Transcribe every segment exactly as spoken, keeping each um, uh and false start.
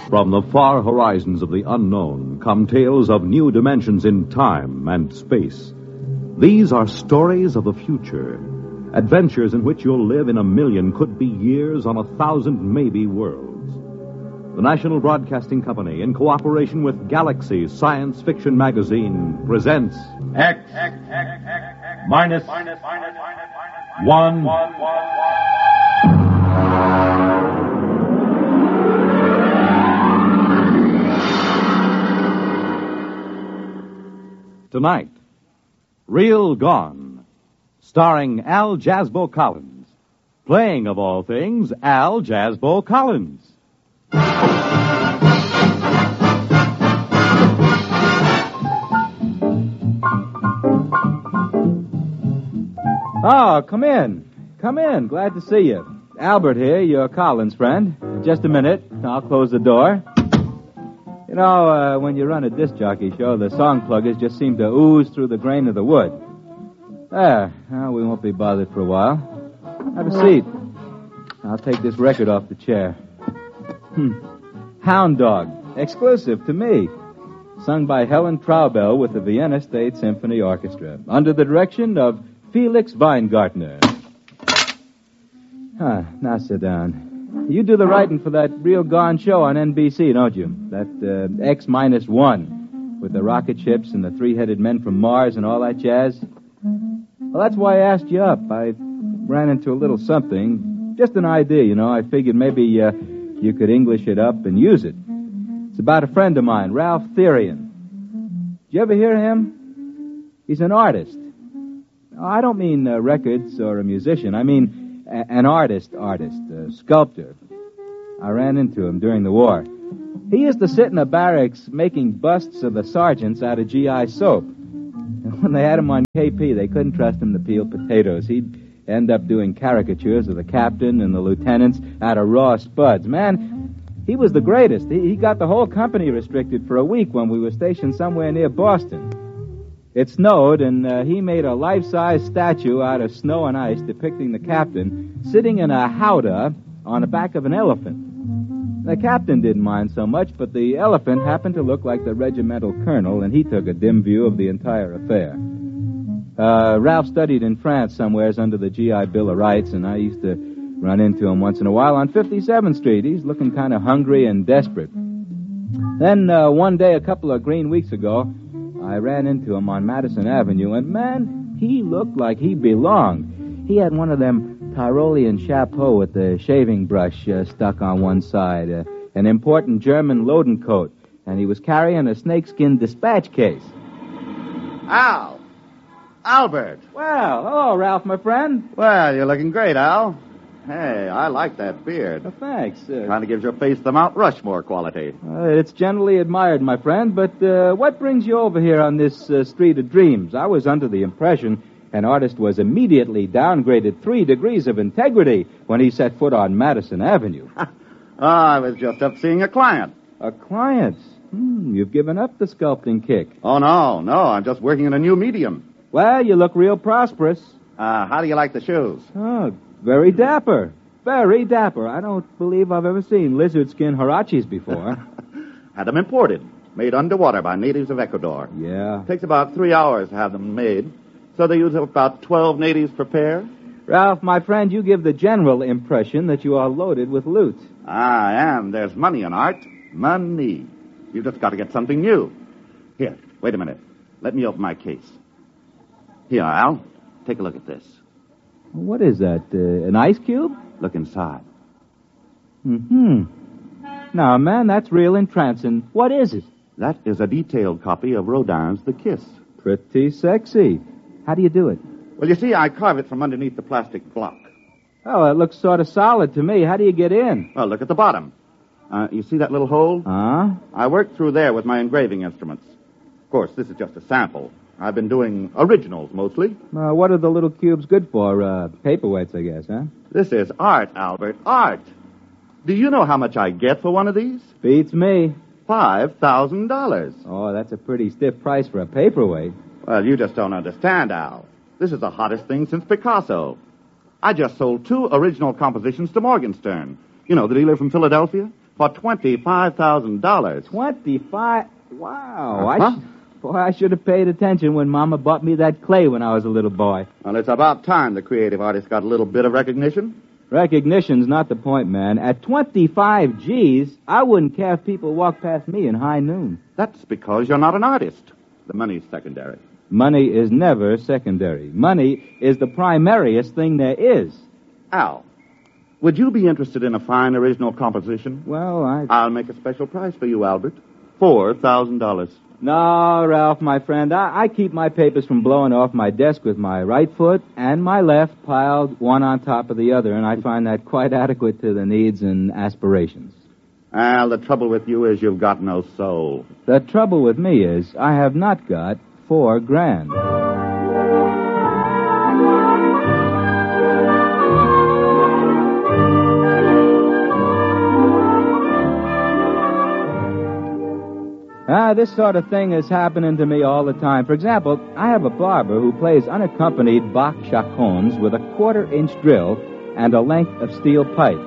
From the far horizons of the unknown come tales of new dimensions in time and space. These are stories of the future, adventures in which you'll live in a million, could be years, on a thousand maybe worlds. The National Broadcasting Company, in cooperation with Galaxy Science Fiction Magazine, presents X, X, X, X, X minus, minus, minus, one, one, one, one. Tonight, Real Gone, starring Al Jasbo Collins, playing, of all things, Al Jasbo Collins. Oh, come in. Come in. Glad to see you. Albert here, your Collins friend. Just a minute. I'll close the door. You know, uh, when you run a disc jockey show, the song pluggers just seem to ooze through the grain of the wood. There. Well, we won't be bothered for a while. Have a seat. I'll take this record off the chair. Hmm. Hound Dog. Exclusive to me. Sung by Helen Traubel with the Vienna State Symphony Orchestra. Under the direction of Felix Weingartner. Huh, now sit down. You do the writing for that Real Gone show on N B C, don't you? That uh, X minus one, with the rocket ships and the three-headed men from Mars and all that jazz. Well, that's why I asked you up. I ran into a little something. Just an idea, you know. I figured maybe uh, you could English it up and use it. It's about a friend of mine, Ralph Therian. Did you ever hear of him? He's an artist. I don't mean uh, records or a musician. I mean a- an artist, artist, a sculptor. I ran into him during the war. He used to sit in the barracks making busts of the sergeants out of G I soap. And when they had him on K P, they couldn't trust him to peel potatoes. He'd end up doing caricatures of the captain and the lieutenants out of raw spuds. Man, he was the greatest. He, he got the whole company restricted for a week when we were stationed somewhere near Boston. It snowed, and uh, he made a life-size statue out of snow and ice depicting the captain sitting in a howdah on the back of an elephant. The captain didn't mind so much, but the elephant happened to look like the regimental colonel, and he took a dim view of the entire affair. Uh, Ralph studied in France somewheres under the G I Bill of Rights, and I used to run into him once in a while on fifty-seventh Street. He's looking kind of hungry and desperate. Then uh, one day, a couple of green weeks ago, I ran into him on Madison Avenue, and, man, he looked like he belonged. He had one of them Tyrolean chapeaux with the shaving brush uh, stuck on one side, uh, an important German loading coat, and he was carrying a snakeskin dispatch case. Al! Albert! Well, hello, Ralph, my friend. Well, you're looking great, Al. Hey, I like that beard. Well, thanks. Uh, Kind of gives your face the Mount Rushmore quality. uh, it's generally admired, my friend, but uh, what brings you over here on this uh, street of dreams? I was under the impression an artist was immediately downgraded three degrees of integrity when he set foot on Madison Avenue. oh, I was just up seeing a client. A client? Hmm, you've given up the sculpting kick. Oh, no, no, I'm just working in a new medium. Well, you look real prosperous. Uh, how do you like the shoes? Oh, very dapper. Very dapper. I don't believe I've ever seen lizard skin huaraches before. Had them imported, made underwater by natives of Ecuador. Yeah. Takes about three hours to have them made, so they use about twelve natives per pair. Ralph, my friend, you give the general impression that you are loaded with loot. I am. There's money in art. Money. You've just got to get something new. Here, wait a minute. Let me open my case. Here, Al. Take a look at this. What is that, uh, an ice cube? Look inside. Mm-hmm. Now, man, that's real entrancing. What is it? That is a detailed copy of Rodin's The Kiss. Pretty sexy. How do you do it? Well, you see, I carve it from underneath the plastic block. Oh, it looks sort of solid to me. How do you get in? Well, look at the bottom. Uh, you see that little hole? Huh? I worked through there with my engraving instruments. Of course, this is just a sample. I've been doing originals, mostly. Uh, what are the little cubes good for? Uh, paperweights, I guess, huh? This is art, Albert, art. Do you know how much I get for one of these? Beats me. Five thousand dollars. Oh, that's a pretty stiff price for a paperweight. Well, you just don't understand, Al. This is the hottest thing since Picasso. I just sold two original compositions to Morgenstern. You know, the dealer from Philadelphia. For twenty-five thousand dollars. Twenty-five? Wow. Uh-huh. I sh- boy, I should have paid attention when Mama bought me that clay when I was a little boy. Well, it's about time the creative artist got a little bit of recognition. Recognition's not the point, man. At twenty-five G's, I wouldn't care if people walked past me in high noon. That's because you're not an artist. The money's secondary. Money is never secondary. Money is the primariest thing there is. Al, would you be interested in a fine original composition? Well, I... I'll make a special price for you, Albert. Four thousand dollars. No, Ralph, my friend. I, I keep my papers from blowing off my desk with my right foot and my left piled one on top of the other, and I find that quite adequate to the needs and aspirations. Al, the trouble with you is you've got no soul. The trouble with me is I have not got four grand. Ah, this sort of thing is happening to me all the time. For example, I have a barber who plays unaccompanied Bach chaconnes with a quarter-inch drill and a length of steel pipe.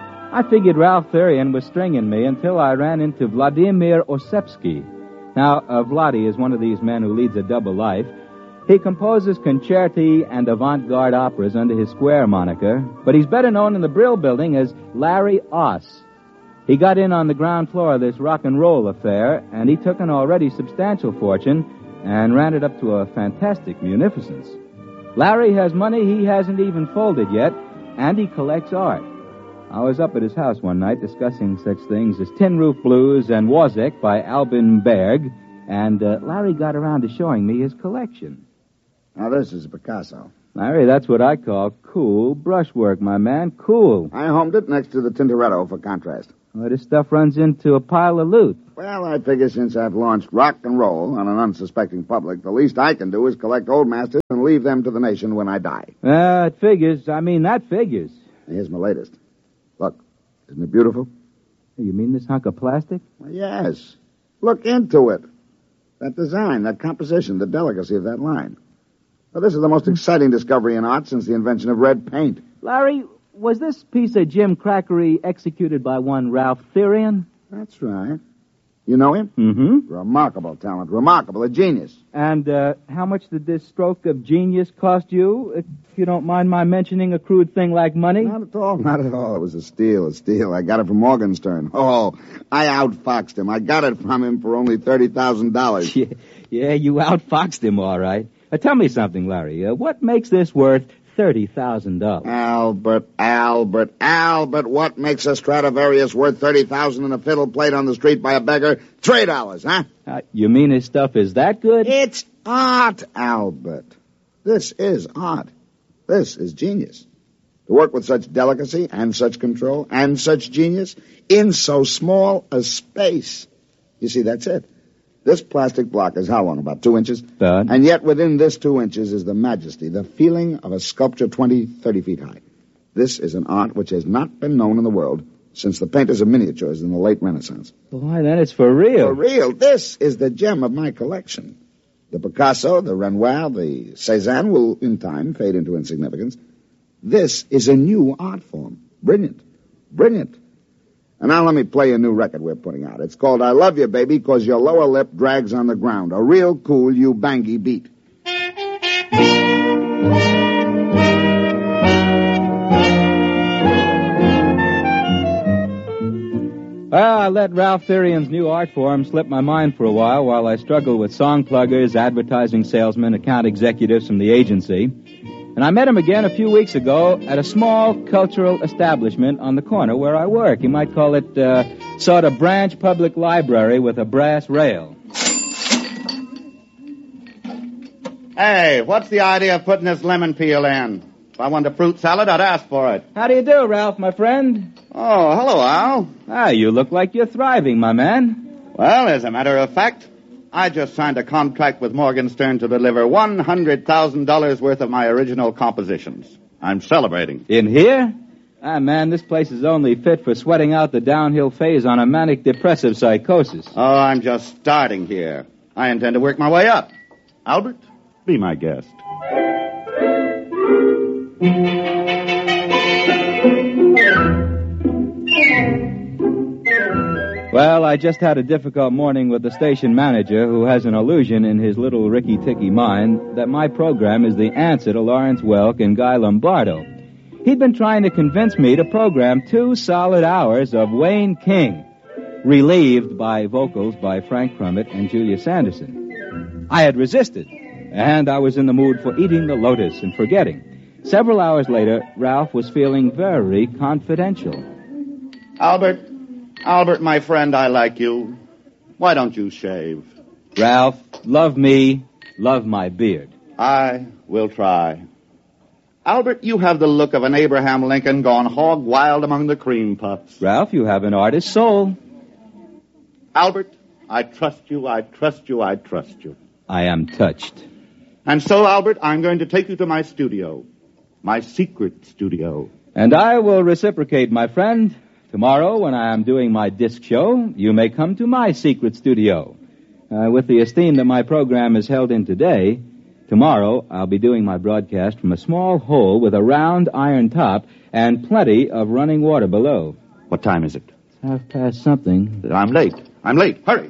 I figured Ralph Therian was stringing me until I ran into Vladimir Osepsky. Now, uh, Vladi is one of these men who leads a double life. He composes concerti and avant-garde operas under his Square moniker, but he's better known in the Brill Building as Larry Oss. He got in on the ground floor of this rock and roll affair, and he took an already substantial fortune and ran it up to a fantastic munificence. Larry has money he hasn't even folded yet, and he collects art. I was up at his house one night discussing such things as Tin Roof Blues and Wozzeck by Albin Berg, and uh, Larry got around to showing me his collection. Now, this is Picasso. Larry, that's what I call cool brushwork, my man. Cool. I homed it next to the Tintoretto for contrast. Well, this stuff runs into a pile of loot. Well, I figure since I've launched rock and roll on an unsuspecting public, the least I can do is collect old masters and leave them to the nation when I die. Uh, it figures. I mean, that figures. Here's my latest. Look, isn't it beautiful? You mean this hunk of plastic? Well, yes. Look into it. That design, that composition, the delicacy of that line. Well, this is the most exciting discovery in art since the invention of red paint. Larry, was this piece of Jim Crackery executed by one Ralph Therian? That's right. You know him? Mm-hmm. Remarkable talent. Remarkable. A genius. And uh, how much did this stroke of genius cost you, if you don't mind my mentioning a crude thing like money? Not at all. Not at all. It was a steal, a steal. I got it from Morgenstern. Oh, I outfoxed him. I got it from him for only thirty thousand dollars. Yeah, yeah, you outfoxed him, all right. Uh, tell me something, Larry. Uh, what makes this worth thirty thousand dollars? Albert, Albert, Albert, what makes a Stradivarius worth thirty thousand dollars and a fiddle played on the street by a beggar? Three dollars, huh? Uh, you mean his stuff is that good? It's art, Albert. This is art. This is genius. To work with such delicacy and such control and such genius in so small a space. You see, that's it. This plastic block is how long? About two inches? Third. And yet within this two inches is the majesty, the feeling of a sculpture twenty, thirty feet high. This is an art which has not been known in the world since the painters of miniatures in the late Renaissance. Why, then it's for real. For real. This is the gem of my collection. The Picasso, the Renoir, the Cézanne will in time fade into insignificance. This is a new art form. Brilliant. Brilliant. And now let me play a new record we're putting out. It's called I Love You, Baby, 'Cause Your Lower Lip Drags on the Ground. A real cool you-bangy beat. Well, I let Ralph Therian's new art form slip my mind for a while while I struggled with song pluggers, advertising salesmen, account executives from the agency. And I met him again a few weeks ago at a small cultural establishment on the corner where I work. You might call it uh, sort of branch public library with a brass rail. Hey, what's the idea of putting this lemon peel in? If I wanted a fruit salad, I'd ask for it. How do you do, Ralph, my friend? Oh, hello, Al. Ah, you look like you're thriving, my man. Well, as a matter of fact, I just signed a contract with Morgenstern to deliver one hundred thousand dollars worth of my original compositions. I'm celebrating. In here? Ah, man, this place is only fit for sweating out the downhill phase on a manic-depressive psychosis. Oh, I'm just starting here. I intend to work my way up. Albert, be my guest. Well, I just had a difficult morning with the station manager who has an illusion in his little ricky-ticky mind that my program is the answer to Lawrence Welk and Guy Lombardo. He'd been trying to convince me to program two solid hours of Wayne King, relieved by vocals by Frank Crummett and Julia Sanderson. I had resisted, and I was in the mood for eating the lotus and forgetting. Several hours later, Ralph was feeling very confidential. Albert, Albert, my friend, I like you. Why don't you shave? Ralph, love me, love my beard. I will try. Albert, you have the look of an Abraham Lincoln gone hog wild among the cream puffs. Ralph, you have an artist's soul. Albert, I trust you, I trust you, I trust you. I am touched. And so, Albert, I'm going to take you to my studio. My secret studio. And I will reciprocate, my friend. Tomorrow, when I am doing my disc show, you may come to my secret studio. Uh, with the esteem that my program is held in today, tomorrow I'll be doing my broadcast from a small hole with a round iron top and plenty of running water below. What time is it? It's half past something. I'm late. I'm late. Hurry.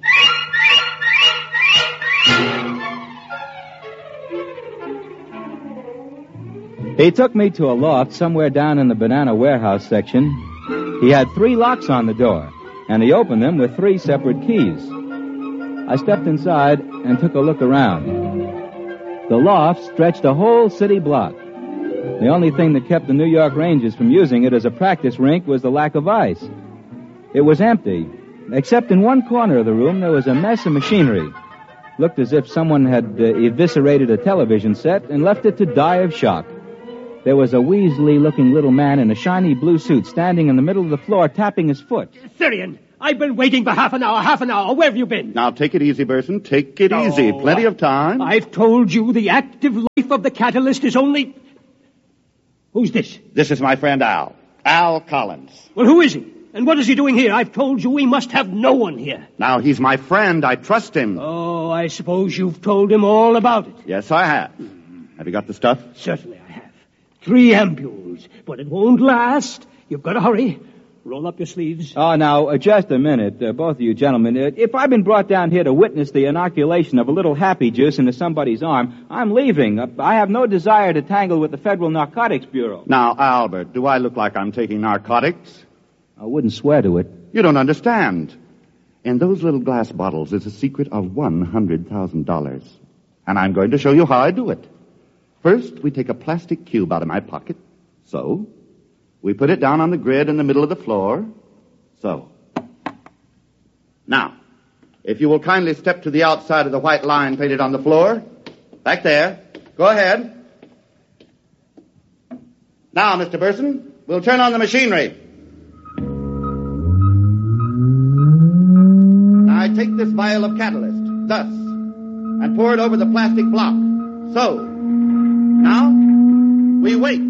He took me to a loft somewhere down in the banana warehouse section. He had three locks on the door, and he opened them with three separate keys. I stepped inside and took a look around. The loft stretched a whole city block. The only thing that kept the New York Rangers from using it as a practice rink was the lack of ice. It was empty, except in one corner of the room there was a mess of machinery. Looked as if someone had uh, eviscerated a television set and left it to die of shock. There was a Weasley-looking little man in a shiny blue suit standing in the middle of the floor tapping his foot. Syrian, I've been waiting for half an hour, half an hour. Where have you been? Now, take it easy, Burson. Take it Oh, easy. Plenty of time. I've told you the active life of the catalyst is only... Who's this? This is my friend Al. Al Collins. Well, who is he? And what is he doing here? I've told you we must have no one here. Now, he's my friend. I trust him. Oh, I suppose you've told him all about it. Yes, I have. Have you got the stuff? Certainly I have. Three ampules, but it won't last. You've got to hurry. Roll up your sleeves. Oh, now, uh, just a minute, uh, both of you gentlemen. Uh, if I've been brought down here to witness the inoculation of a little happy juice into somebody's arm, I'm leaving. Uh, I have no desire to tangle with the Federal Narcotics Bureau. Now, Albert, do I look like I'm taking narcotics? I wouldn't swear to it. You don't understand. In those little glass bottles is a secret of one hundred thousand dollars. And I'm going to show you how I do it. First, we take a plastic cube out of my pocket. So. We put it down on the grid in the middle of the floor. So. Now, if you will kindly step to the outside of the white line painted on the floor. Back there. Go ahead. Now, Mister Burson, we'll turn on the machinery. Now, I take this vial of catalyst, thus, and pour it over the plastic block. So. Now, we wait.